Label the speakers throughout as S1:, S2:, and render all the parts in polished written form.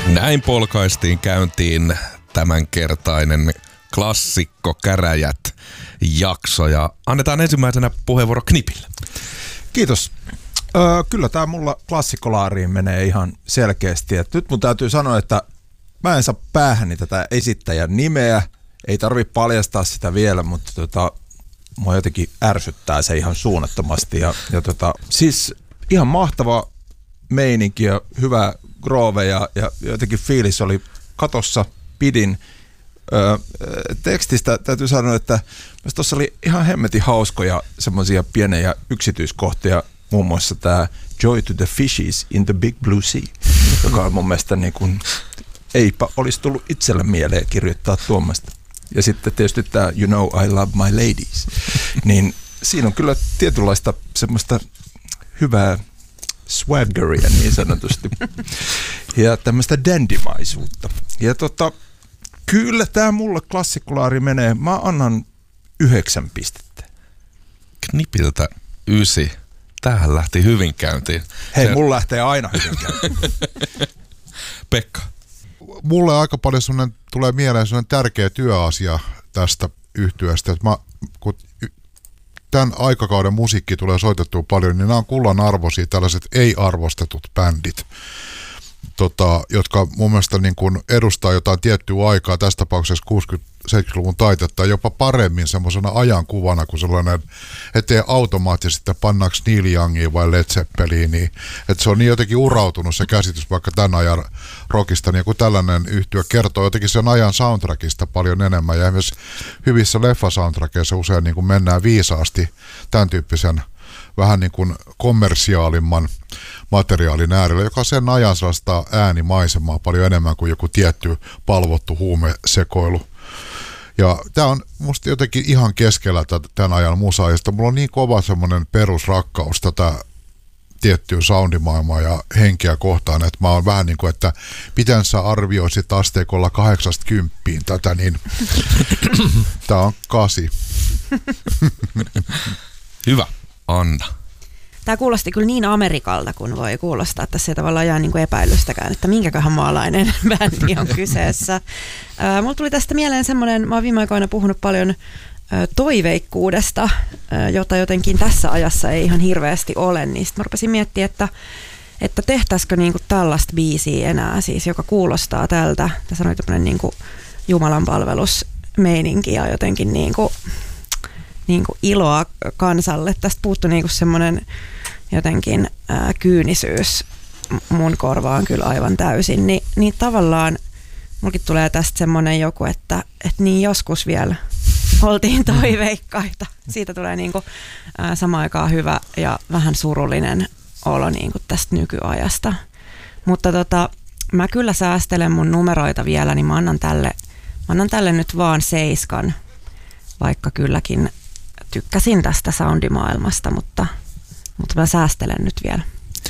S1: Näin polkaistiin käyntiin tämänkertainen klassikko käräjät jakso ja annetaan ensimmäisenä puheenvuoro Knipille.
S2: Kiitos. Kyllä tämä mulla klassikkolaariin menee ihan selkeästi. Et nyt mun täytyy sanoa, että mä en saa päähäni tätä esittäjän nimeä. Ei tarvitse paljastaa sitä vielä, mutta mua jotenkin ärsyttää se ihan suunnattomasti. Siis ihan mahtava meininki ja hyvä groove ja jotenkin fiilis oli katossa, pidin. Tekstistä täytyy sanoa, että tuossa oli ihan hemmetin hauskoja semmoisia pieniä yksityiskohtia, muun muassa tämä Joy to the Fishes in the Big Blue Sea, joka on mun mielestä niin kuin, eipä olisi tullut itselle mieleen kirjoittaa tuommoista. Ja sitten tietysti tämä You Know I Love My Ladies, niin siinä on kyllä tietynlaista semmoista hyvää swaggeria niin sanotusti ja tämmöistä dandymaisuutta. Ja kyllä tämä mulle klassikkolaari menee. Mä annan 9 pistettä.
S1: Knipiltä 9. Tämähän lähti hyvin käyntiin.
S2: Hei, mulla lähtee aina hyvin käyntiin.
S1: Pekka.
S3: Mulle aika paljon tulee mieleen sellainen tärkeä työasia tästä yhtyeestä, että kun tämän aikakauden musiikki tulee soitettua paljon, niin nämä on kullan arvoisia tällaiset ei-arvostetut bändit, jotka mun mielestä niin kuin edustaa jotain tiettyä aikaa, tässä tapauksessa 60-70-luvun taitetta, jopa paremmin semmoisena ajankuvana kuin sellainen, ettei automaattisesti pannaanko Neil Youngia vai Led Zeppelinia, että se on niin jotenkin urautunut se käsitys vaikka tämän ajan rockista, niin kun tällainen yhtye kertoo jotenkin sen ajan soundtrackista paljon enemmän, ja esimerkiksi hyvissä leffasoundtrackeissa usein niin kuin mennään viisaasti tämän tyyppisen vähän niin kuin kommersiaalimman materiaalin äärellä, joka sen ajan sellaista äänimaisemaa paljon enemmän kuin joku tietty palvottu huumesekoilu. Ja tämä on musta jotenkin ihan keskellä tämän ajan musaa, ja mulla on niin kova semmoinen perusrakkaus tätä tiettyä soundimaailmaa ja henkeä kohtaan, että mä oon vähän niin kuin, että miten sä arvioisit asteikolla 8–10 tätä, niin tää on 8.
S1: Hyvä. Anna.
S4: Tämä kuulosti kyllä niin Amerikalta, kun voi kuulostaa, että tässä ei tavallaan jää niin kuin epäilystäkään, että minkäköhän maalainen bändi on kyseessä. Mulla tuli tästä mieleen semmoinen, mä oon viime aikoina puhunut paljon toiveikkuudesta, jota jotenkin tässä ajassa ei ihan hirveästi ole, niin sitten mä rupesin miettimään, että tehtäisikö niinku tällaista biisiä enää, siis joka kuulostaa tältä. Tässä on tämmöinen niinku jumalanpalvelusmeininki ja jotenkin niinku iloa kansalle. Tästä puuttui niinku semmoinen jotenkin kyynisyys mun korvaan kyllä aivan täysin. Niin tavallaan mulkin tulee tästä semmoinen joku, että niin joskus vielä oltiin toiveikkaita. Siitä tulee niinku samaan aikaan hyvä ja vähän surullinen olo niinku tästä nykyajasta. Mutta mä kyllä säästelen mun numeroita vielä, niin mä annan tälle nyt vaan 7, vaikka kylläkin tykkäsin tästä soundimaailmasta, mutta mä säästelen nyt vielä.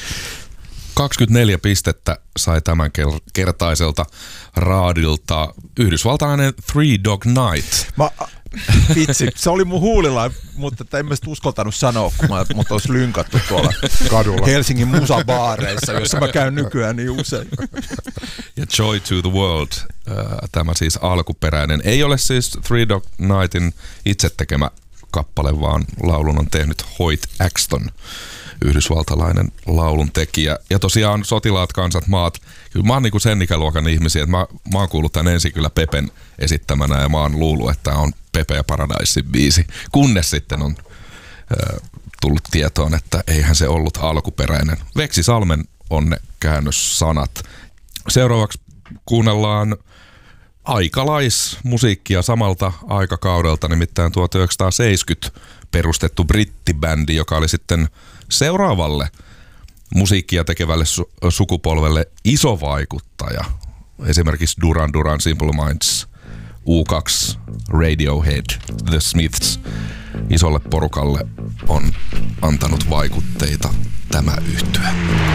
S1: 24 pistettä sai tämän kertaiselta raadilta yhdysvaltalainen Three Dog Night.
S2: Vitsi, se oli mun huulilla, mutta en mä sitä uskaltanut sanoa, kun mut olisi lynkattu tuolla kadulla Helsingin musabaareissa, jossa mä käyn nykyään niin usein.
S1: Ja Joy to the World, tämä siis alkuperäinen. Ei ole siis Three Dog Nightin itse tekemä kappale, vaan laulun on tehnyt Hoyt Axton, yhdysvaltalainen laulun tekijä. Ja tosiaan Sotilaat, kansat, maat. Kyllä mä oon niinku sen ikäluokan ihmisiä, että mä oon kuullut tämän ensin kyllä Pepen esittämänä ja mä oon luullut, että on Pepe ja Paradisein biisi. Kunnes sitten on tullut tietoon, että eihän se ollut alkuperäinen. Veksi Salmen on ne käännössanat. Seuraavaksi kuunnellaan aikalaismusiikkia samalta aikakaudelta, nimittäin 1970 perustettu brittibändi, joka oli sitten seuraavalle musiikkia tekevälle sukupolvelle iso vaikuttaja. Esimerkiksi Duran Duran, Simple Minds, U2, Radiohead, The Smiths. Isolle porukalle on antanut vaikutteita tämä yhtye.